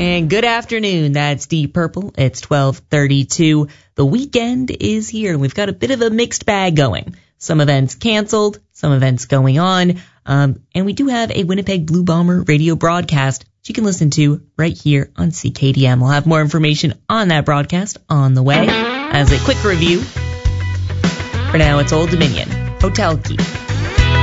And good afternoon. That's Deep Purple. It's 12:32. The weekend is here. We've got a bit of a mixed bag going. Some events canceled, some events going on. And we do have a Winnipeg Blue Bomber radio broadcast that you can listen to right here on CKDM. We'll have more information on that broadcast on the way. As a quick review, for now it's Old Dominion, Hotel Key.